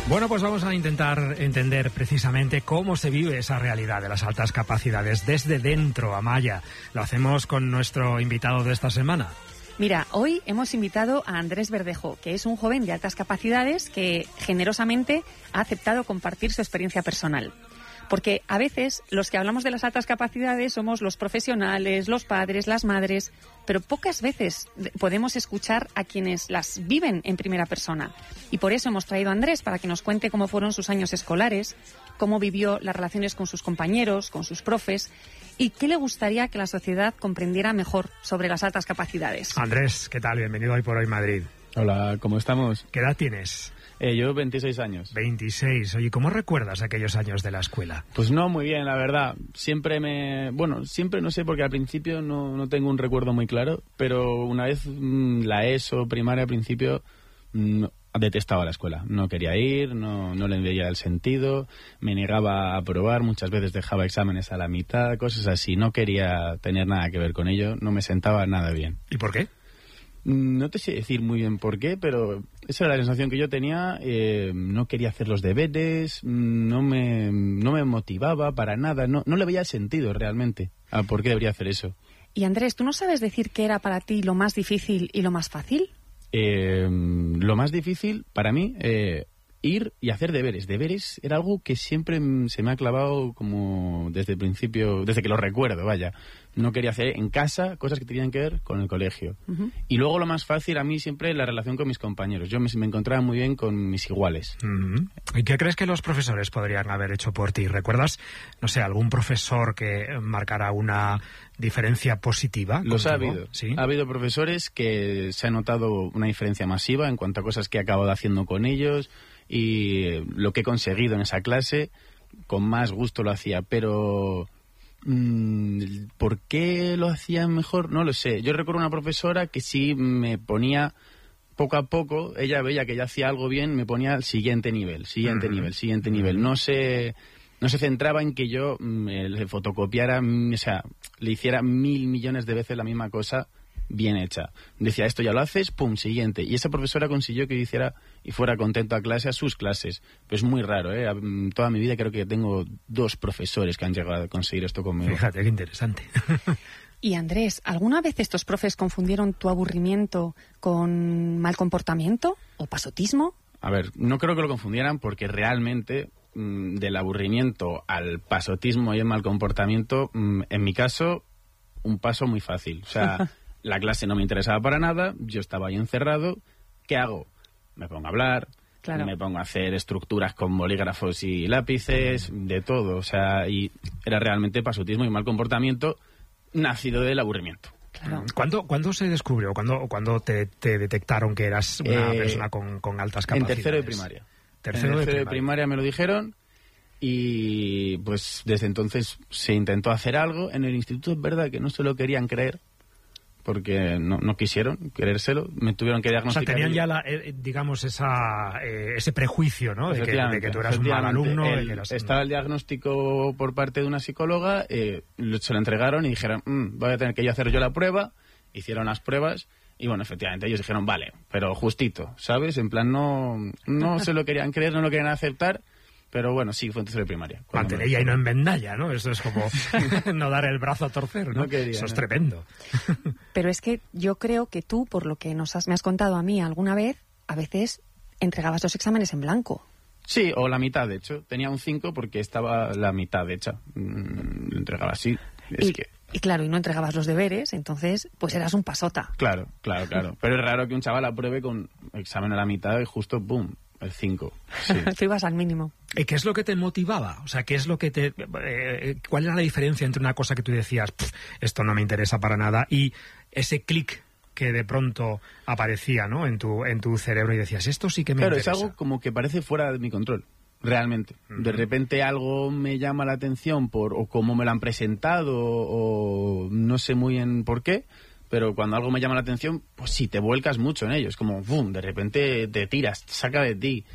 Bueno, pues vamos a intentar entender precisamente cómo se vive esa realidad de las altas capacidades desde dentro, Amaya. Lo hacemos con nuestro invitado de esta semana. Mira, hoy hemos invitado a Andrés Verdejo, que es un joven de altas capacidades que generosamente ha aceptado compartir su experiencia personal. Porque a veces los que hablamos de las altas capacidades somos los profesionales, los padres, las madres, pero pocas veces podemos escuchar a quienes las viven en primera persona. Y por eso hemos traído a Andrés para que nos cuente cómo fueron sus años escolares, cómo vivió las relaciones con sus compañeros, con sus profes, y qué le gustaría que la sociedad comprendiera mejor sobre las altas capacidades. Andrés, ¿qué tal? Bienvenido a Hoy por Hoy Madrid. Hola, ¿cómo estamos? ¿Qué edad tienes? Yo 26 años. 26. Oye, ¿cómo recuerdas aquellos años de la escuela? Pues no muy bien, la verdad. Siempre no sé, porque al principio no tengo un recuerdo muy claro, pero una vez la ESO, primaria, al principio detestaba la escuela. No quería ir, no le veía el sentido, me negaba a aprobar, muchas veces dejaba exámenes a la mitad, cosas así. No quería tener nada que ver con ello, no me sentaba nada bien. ¿Y por qué? No te sé decir muy bien por qué, pero esa era la sensación que yo tenía. No quería hacer los deberes, no me motivaba para nada, no le veía sentido realmente a por qué debería hacer eso. Y Andrés, ¿tú no sabes decir qué era para ti lo más difícil y lo más fácil? Lo más difícil para mí, ir y hacer deberes. Deberes era algo que siempre se me ha clavado como desde el principio, desde que lo recuerdo, vaya. No quería hacer en casa cosas que tenían que ver con el colegio. Uh-huh. Y luego lo más fácil a mí siempre la relación con mis compañeros. Yo me encontraba muy bien con mis iguales. Uh-huh. ¿Y qué crees que los profesores podrían haber hecho por ti? ¿Recuerdas, no sé, algún profesor que marcara una diferencia positiva? Los ha habido. ¿Sí? Ha habido profesores que se ha notado una diferencia masiva en cuanto a cosas que he acabado haciendo con ellos y lo que he conseguido en esa clase. Con más gusto lo hacía, pero ¿por qué lo hacía mejor? No lo sé. Yo recuerdo una profesora que sí me ponía poco a poco, ella veía que ya hacía algo bien, me ponía al siguiente nivel. No se centraba en que yo le fotocopiara, o sea, le hiciera 1.000 millones de veces la misma cosa bien hecha. Decía, esto ya lo haces, pum, siguiente. Y esa profesora consiguió que yo hiciera y fuera contento a clase, a sus clases. Pero es muy raro, ¿eh? Toda mi vida creo que tengo 2 profesores que han llegado a conseguir esto conmigo. Fíjate, qué interesante. Y Andrés, ¿alguna vez estos profes confundieron tu aburrimiento con mal comportamiento o pasotismo? A ver, no creo que lo confundieran porque realmente del aburrimiento al pasotismo y el mal comportamiento, en mi caso, un paso muy fácil. O sea, la clase no me interesaba para nada, yo estaba ahí encerrado. ¿Qué hago? Me pongo a hablar, claro. Me pongo a hacer estructuras con bolígrafos y lápices, de todo. O sea, y era realmente pasotismo y mal comportamiento nacido del aburrimiento. Claro. ¿Cuándo se descubrió? ¿Cuándo te detectaron que eras una persona con altas capacidades? En tercero de primaria. Tercero de primaria me lo dijeron y pues desde entonces se intentó hacer algo. En el instituto es verdad que no se lo querían creer porque no quisieron creérselo, me tuvieron que diagnosticar. O sea, tenían ya, digamos, ese prejuicio, ¿no? De que tú eras un mal alumno. Estaba el diagnóstico por parte de una psicóloga, se lo entregaron y dijeron, voy a tener que hacer yo la prueba. Hicieron las pruebas y, bueno, efectivamente, ellos dijeron, vale, pero justito, ¿sabes? En plan, no se lo querían creer, no lo querían aceptar. Pero bueno, sí, fue en tercero de primaria. Mantener y no en vendalla, ¿no? Eso es como no dar el brazo a torcer, ¿no? Eso es tremendo. Pero es que yo creo que tú, por lo que me has contado a mí alguna vez, a veces entregabas los exámenes en blanco. Sí, o la mitad, de hecho. Tenía un 5 porque estaba la mitad hecha. Lo entregaba así. Y claro, y no entregabas los deberes, entonces pues eras un pasota. Claro. Pero es raro que un chaval apruebe con examen a la mitad y justo, ¡pum!, el 5. Sí. Tú ibas al mínimo. ¿Y qué es lo que te motivaba? O sea, ¿qué es lo que ¿cuál era la diferencia entre una cosa que tú decías, esto no me interesa para nada, y ese clic que de pronto aparecía, ¿no?, en tu cerebro y decías, esto sí que me interesa? Claro, es algo como que parece fuera de mi control, realmente. De repente algo me llama la atención o cómo me lo han presentado, o no sé muy bien por qué, pero cuando algo me llama la atención, pues sí, te vuelcas mucho en ello. Es como, ¡boom!, de repente te tiras, te saca de ti.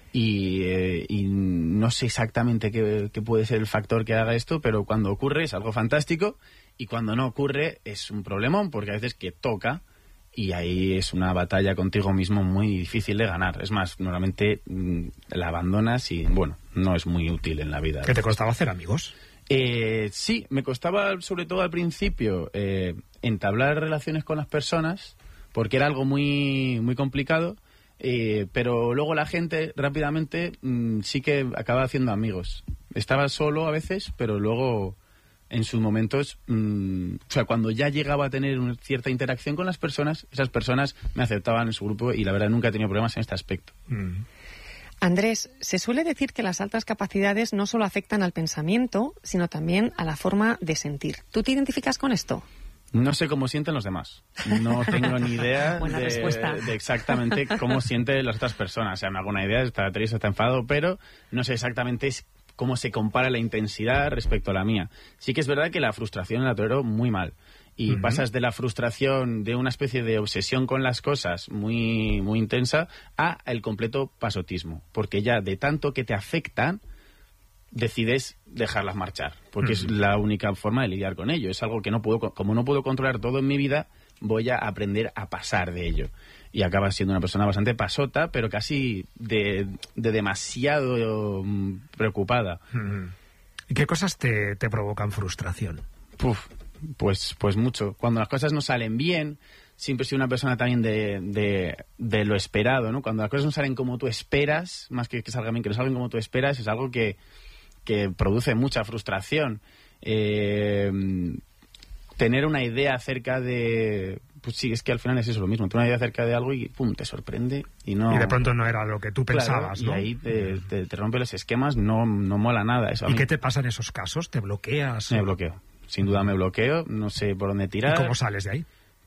Y no sé exactamente qué puede ser el factor que haga esto, pero cuando ocurre es algo fantástico y cuando no ocurre es un problemón, porque a veces que toca y ahí es una batalla contigo mismo muy difícil de ganar. Es más, normalmente la abandonas y, bueno, no es muy útil en la vida. ¿Qué te costaba hacer amigos? Sí, me costaba, sobre todo al principio, entablar relaciones con las personas, porque era algo muy, muy complicado, pero luego la gente rápidamente sí que acaba haciendo amigos. Estaba solo a veces, pero luego en sus momentos, o sea, cuando ya llegaba a tener una cierta interacción con las personas, esas personas me aceptaban en su grupo y la verdad nunca he tenido problemas en este aspecto. Andrés, se suele decir que las altas capacidades no solo afectan al pensamiento, sino también a la forma de sentir. ¿Tú te identificas con esto? No sé cómo sienten los demás. No tengo ni idea de exactamente cómo sienten las otras personas. O sea, me hago una idea, está triste, está enfadado, pero no sé exactamente cómo se compara la intensidad respecto a la mía. Sí que es verdad que la frustración la tolero muy mal. Y pasas de la frustración, de una especie de obsesión con las cosas muy, muy intensa, a el completo pasotismo. Porque ya de tanto que te afectan, decides dejarlas marchar. Porque es la única forma de lidiar con ello. Es algo que como no puedo controlar todo en mi vida, voy a aprender a pasar de ello. Y acabas siendo una persona bastante pasota, pero casi de demasiado preocupada. ¿Y qué cosas te provocan frustración? Pues mucho. Cuando las cosas no salen bien, siempre he sido una persona también de lo esperado, ¿no? Cuando las cosas no salen como tú esperas, más que salgan bien, que no salgan como tú esperas, es algo que produce mucha frustración. Tener una idea acerca de... Pues sí, es que al final es eso lo mismo. Tener una idea acerca de algo y ¡pum!, te sorprende y no... Y de pronto no era lo que tú pensabas, claro, ¿no? Y ahí te rompe los esquemas, no mola nada eso. ¿Y qué te pasa en esos casos? ¿Te bloqueas? Me bloqueo. Sin duda me bloqueo, no sé por dónde tirar. ¿Y cómo sales de ahí?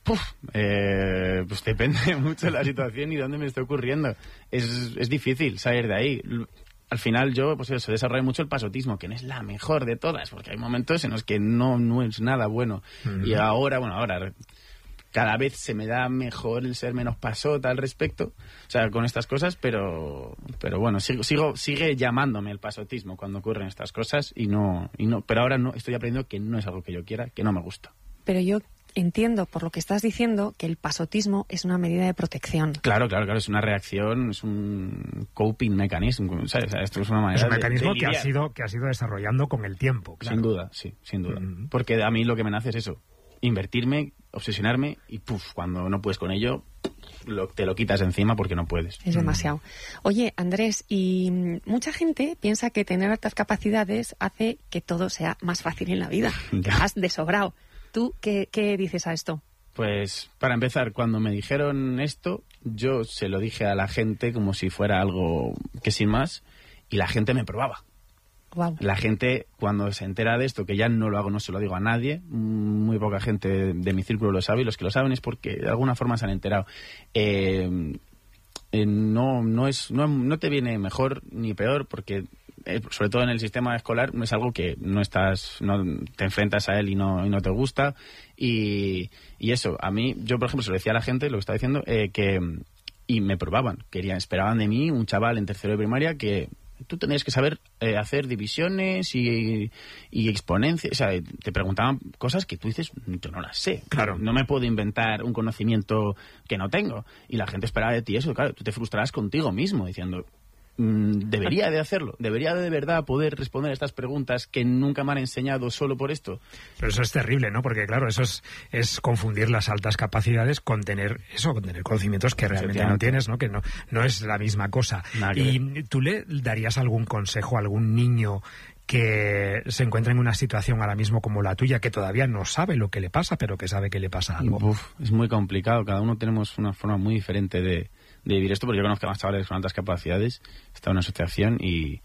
Pues depende mucho de la situación y de dónde me esté ocurriendo. Es difícil salir de ahí. Al final yo, pues eso, desarrollo mucho el pasotismo, que no es la mejor de todas, porque hay momentos en los que no es nada bueno. Y ahora cada vez se me da mejor el ser menos pasota al respecto, o sea, con estas cosas, pero bueno, sigue llamándome el pasotismo cuando ocurren estas cosas pero ahora no estoy aprendiendo que no es algo que yo quiera, que no me gusta. Pero yo entiendo, por lo que estás diciendo, que el pasotismo es una medida de protección. Claro, es una reacción, es un coping mechanism, ¿sabes? O sea, esto es una manera es un mecanismo que has ido desarrollando con el tiempo, claro. Sin duda, sí, sin duda. Porque a mí lo que me nace es eso, invertirme, obsesionarme y cuando no puedes con ello, te lo quitas encima porque no puedes. Es demasiado. Oye, Andrés, y mucha gente piensa que tener altas capacidades hace que todo sea más fácil en la vida. Has de sobrado. ¿Tú qué dices a esto? Pues, para empezar, cuando me dijeron esto, yo se lo dije a la gente como si fuera algo que sin más, y la gente me probaba. Wow. La gente, cuando se entera de esto, que ya no lo hago, no se lo digo a nadie, muy poca gente de mi círculo lo sabe, y los que lo saben es porque de alguna forma se han enterado. No te viene mejor ni peor, porque sobre todo en el sistema escolar es algo que no te enfrentas a él y no te gusta, y eso, a mí, yo por ejemplo se lo decía a la gente, lo que estaba diciendo, y me probaban, esperaban de mí un chaval en tercero de primaria que tú tenías que saber hacer divisiones y exponencias. O sea, te preguntaban cosas que tú dices, yo no las sé. Claro. No me puedo inventar un conocimiento que no tengo. Y la gente esperaba de ti eso. Claro, tú te frustrarás contigo mismo diciendo, debería de hacerlo. Debería de verdad poder responder a estas preguntas que nunca me han enseñado solo por esto. Pero eso es terrible, ¿no? Porque, claro, eso es confundir las altas capacidades con tener conocimientos que realmente no tienes, ¿no? Que no es la misma cosa. ¿Y tú le darías algún consejo a algún niño que se encuentra en una situación ahora mismo como la tuya, que todavía no sabe lo que le pasa, pero que sabe que le pasa algo? Es muy complicado. Cada uno tenemos una forma muy diferente de vivir esto, porque yo conozco a más chavales con altas capacidades, está en una asociación y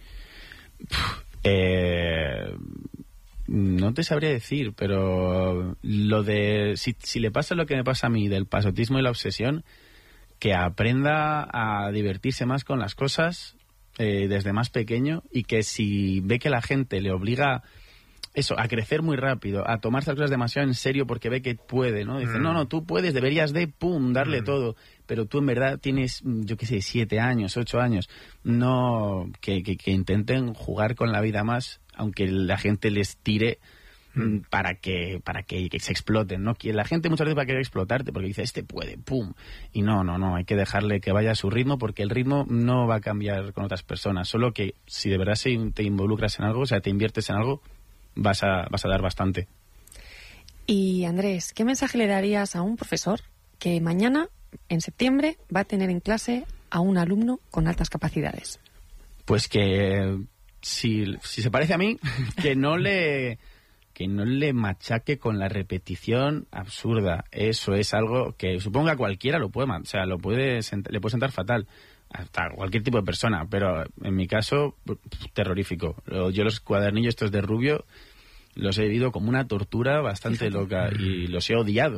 no te sabría decir, pero lo de si le pasa lo que me pasa a mí del pasotismo y la obsesión, que aprenda a divertirse más con las cosas desde más pequeño, y que si ve que la gente le obliga a crecer muy rápido, a tomarse las cosas demasiado en serio porque ve que puede, ¿no? Dice, no, tú puedes, deberías darle todo, pero tú en verdad tienes, yo qué sé, 7 años, 8 años, no, que intenten jugar con la vida más, aunque la gente les tire para que se exploten, ¿no? Que la gente muchas veces va a querer explotarte porque dice, este puede, pum. Y no, hay que dejarle que vaya a su ritmo, porque el ritmo no va a cambiar con otras personas, solo que si de verdad te involucras en algo, o sea, te inviertes en algo, vas a dar bastante. Y Andrés, ¿qué mensaje le darías a un profesor que mañana, en septiembre, va a tener en clase a un alumno con altas capacidades? Pues que si se parece a mí, que no le machaque con la repetición absurda. Eso es algo que supongo que a cualquiera le puede sentar fatal, hasta cualquier tipo de persona, pero en mi caso, terrorífico. Yo los cuadernillos estos de Rubio los he vivido como una tortura bastante loca y los he odiado.